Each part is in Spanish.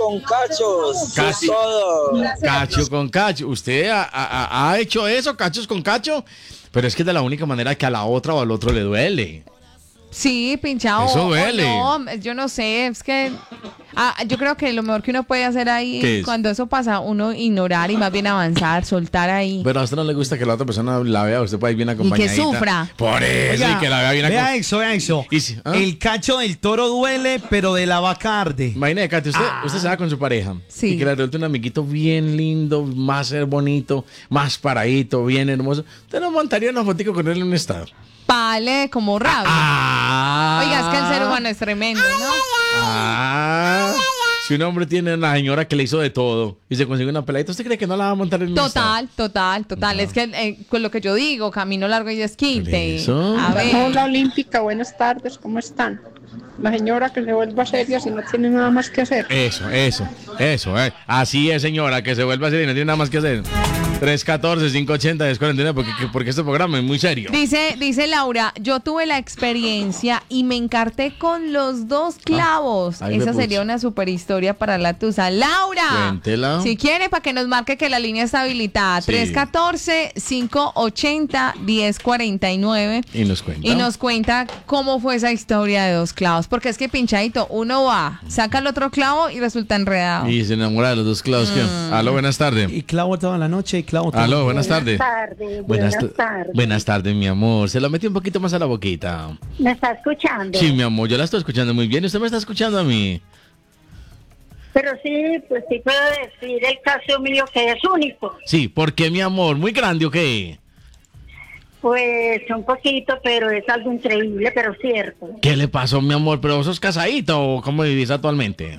con cachos. Casi. Es todo. Cacho con cacho. ¿Usted ha hecho eso, cachos con cacho? Pero es que es de la única manera que a la otra o al otro le duele. Sí, pinchado. Eso duele. No, yo no sé, es que yo creo que lo mejor que uno puede hacer ahí ¿Qué es? cuando eso pasa, uno ignorar y más bien avanzar, soltar ahí. Pero a usted no le gusta que la otra persona la vea, usted puede ir bien acompañadita. sufra. Por eso, Oiga, y que la vea bien vea acompañadita. eso. Y si- ¿ah? El cacho del toro duele, pero de la vaca arde. Imagínate, Katy, usted se va con su pareja Sí. y que le resulte un amiguito bien lindo, más bonito, más paradito, bien hermoso. Usted no montaría una fotico con él en un estado. Vale, como rabia. Oiga, es que el ser humano es tremendo, ¿no? Si un hombre tiene una señora que le hizo de todo y se consigue una peladita, ¿usted cree que no la va a montar en un estado? Total. Es que con lo que yo digo, camino largo y desquite. Eso. A ver. Hola Olímpica, buenas tardes, ¿cómo están? La señora que se vuelva seria si no tiene nada más que hacer. Eso. Así es, señora, que se vuelva a hacer y no tiene nada más que hacer. 314-580-1049, porque este programa es muy serio. Dice Laura, yo tuve la experiencia y me encarté con los 2 clavos. ahí me Esa puso. sería una super historia para la tusa. Laura, Cuéntela. si quiere, para que nos marque que la línea está habilitada. Sí. 314-580-1049. Y nos cuenta. Y nos cuenta cómo fue esa historia de 2 clavos. Porque es que, pinchadito, uno va, saca el otro clavo y resulta enredado. Y se enamora de los 2 clavos. ¿Qué? Aló, buenas tardes. Y clavo toda la noche, y clavo todo. Aló, buenas tardes. Buenas Buenas tardes, mi amor. Se lo metí un poquito más a la boquita. ¿Me está escuchando? Sí, mi amor, yo la estoy escuchando muy bien. ¿Usted me está escuchando a mí? Pero sí, pues sí puedo decir el caso mío que es único. Sí, ¿por qué, mi amor? ¿Muy grande o qué? Pues un poquito, pero es algo increíble, pero cierto. ¿Qué le pasó, mi amor? ¿Pero vos sos casadito o cómo vivís actualmente?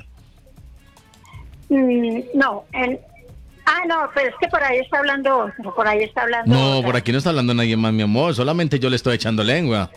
No, no, pero es que por ahí está hablando otro, por ahí está hablando No, otra. por aquí no está hablando nadie más, mi amor. Solamente yo le estoy echando lengua.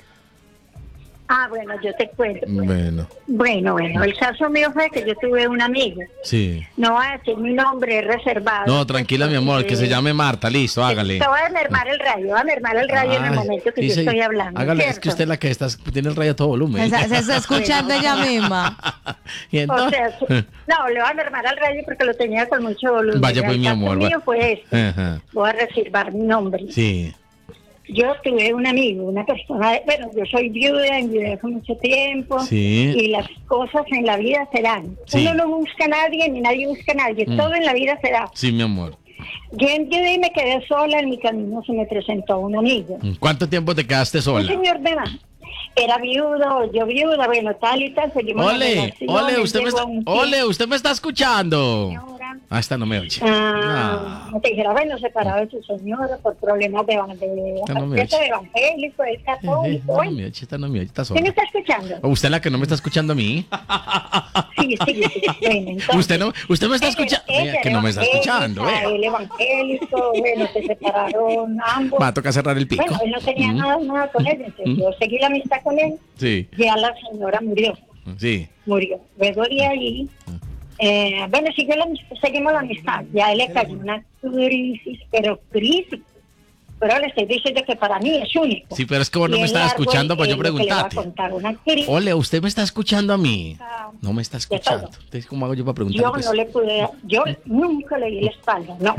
Bueno, yo te cuento. Bueno, Bueno, el caso mío fue que yo tuve un amigo. sí. No voy a decir mi nombre, es reservado. No, tranquila, mi amor, que se llame Marta. Listo, hágale. Te voy a mermar el radio, en el momento que yo dice- estoy hablando. Hágale, es ¿cierto? que usted es la que tiene el radio a todo volumen. Se está escuchando ella misma. Y O entonces, sea, no, le voy a mermar al radio porque lo tenía con mucho volumen. Vaya, pues, El mi caso amor, mío fue este. Ajá. Voy a reservar mi nombre. Sí. Yo tuve un amigo, una persona, bueno, yo soy viuda, enviudé hace mucho tiempo. Sí. Y las cosas en la vida se dan. Sí. Uno no busca a nadie, ni nadie busca a nadie. Todo en la vida se da. Sí, mi amor. Yo enviudé y me quedé sola. En mi camino se me presentó un amigo. ¿Cuánto tiempo te quedaste Un sola? señor de más. Era viudo, yo viuda, bueno, tal y tal. Seguimos la Ole, relación, ole, él usted me llegó está, un ole, usted me está escuchando. tiempo. Esta no me oye. No. No te dijera, bueno, separado de su señora por problemas de no me oye. evangélico, es católico. No Bueno, me oye, esta no me oye, está ¿quién me sola. está escuchando? ¿O usted es la que no me está escuchando a mí? Sí. Bueno, entonces, Usted me está escuchando. ella Que no me está escuchando, evangélica, él evangélico, bueno, se separaron ambos. Va a tocar cerrar el pico. Bueno, él no tenía nada con él, entonces yo seguí la amistad con él. Sí, Ya la señora murió. sí. Luego de ahí, bueno, seguimos la amistad. Ya él le cayó una crisis, pero crisis. Pero le estoy diciendo que para mí es único. Sí, pero es que vos no me estás escuchando para yo preguntarte. Ole, ¿usted me está escuchando a mí? No me está escuchando. Entonces, ¿cómo hago yo para preguntar? Yo nunca le di la espalda, no,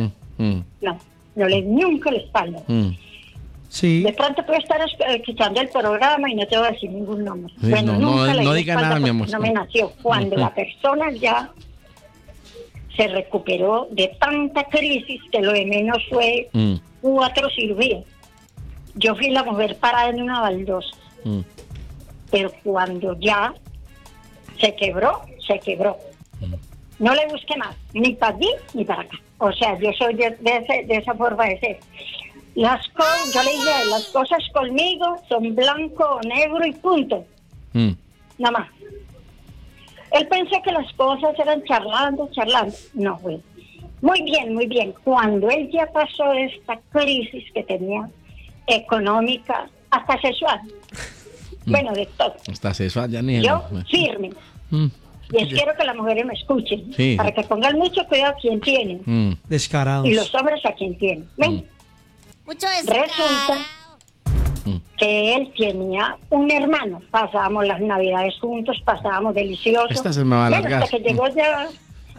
no le di nunca la espalda. Sí. De pronto puedo estar escuchando el programa y no te voy a decir ningún nombre. Sí, Bueno, no, nunca le di no la diga espalda nada, mi porque amor. no me nació. Cuando la persona ya se recuperó de tanta crisis que lo de menos fue 4 cirugías. Yo fui la mujer parada en una baldosa. Pero cuando ya se quebró, se quebró. No le busqué más, ni para allí ni para acá. O sea, yo soy de esa forma de ser. Yo le dije, las cosas conmigo son blanco o negro y punto. Nada más. Él pensó que las cosas eran charlando. No, güey. Muy bien. Cuando él ya pasó esta crisis que tenía económica, hasta sexual. Bueno, de todo. Hasta sexual, ya ni. Yo firme. Y quiero que las mujeres me escuchen. Sí. Para que pongan mucho cuidado a quien tienen. Descarados. Y los hombres a quien tienen. ¿Ven? Mucho descaro. Resulta que él tenía un hermano. Pasábamos las navidades juntos, pasábamos delicioso. Esta se me va a Bueno, alargar. hasta que llegó ya